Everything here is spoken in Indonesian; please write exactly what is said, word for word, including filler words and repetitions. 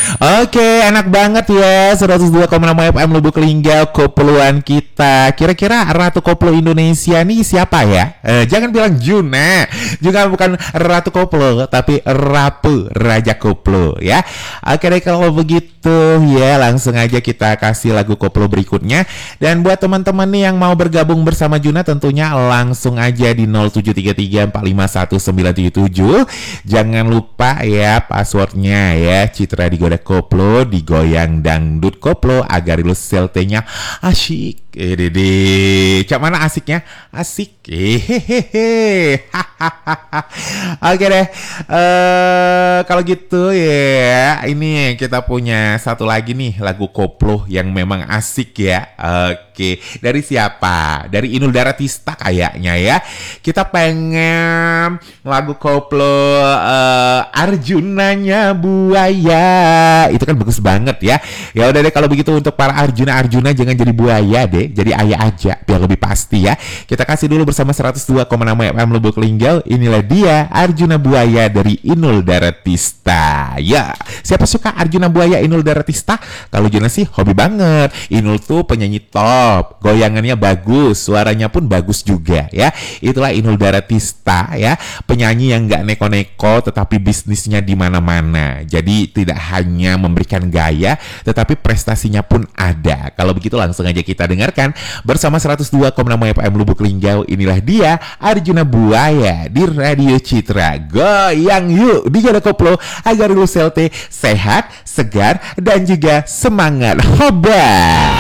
Oke, enak banget ya. seratus dua koma enam F M Lubuk Linggau, koploan kita. Kira-kira Ratu Koplo Indonesia nih siapa ya? Eh, jangan bilang Juna. Juga bukan Ratu Koplo, tapi Rapu Raja Koplo ya. Oke deh, kalau begitu ya langsung aja kita kasih lagu koplo berikutnya. Dan buat teman-teman nih yang mau bergabung bersama Juna tentunya langsung aja di nol tujuh tiga tiga empat lima satu sembilan tujuh tujuh. Jangan lupa ya passwordnya ya. Citra Digoda Koplo, digoyang dangdut koplo agar lu seltenya asyik. Eh dede, cak mana asiknya? Asik. Hehehe. Oke deh. Uh, kalau gitu ya, ini kita punya satu lagi nih lagu koplo yang memang asik ya. Oke, dari siapa? Dari Inul Daratista kayaknya ya. Kita pengen lagu koplo uh, Arjunanya buaya. Itu kan bagus banget ya. Ya udah deh kalau begitu untuk para Arjuna Arjuna jangan jadi buaya deh. Jadi ayah aja biar lebih pasti ya. Kita kasih dulu bersama seratus dua koma enam F M Lubuk Linggau. Inilah dia Arjuna Buaya dari Inul Daratista. Ya, siapa suka Arjuna Buaya Inul Daratista? Kalau Juna sih hobi banget. Inul tuh penyanyi top, goyangannya bagus, suaranya pun bagus juga ya. Itulah Inul Daratista ya, penyanyi yang nggak neko-neko tetapi bisnisnya di mana-mana. Jadi tidak hanya memberikan gaya tetapi prestasinya pun ada. Kalau begitu langsung aja kita dengarkan bersama seratus dua koma enam F M Lubuk Linggau. Inilah dia Arjuna Buaya di Radio Citra. Goyang yuk di Digoda Koplo agar lu selte sehat, segar dan juga semangat. Hoba.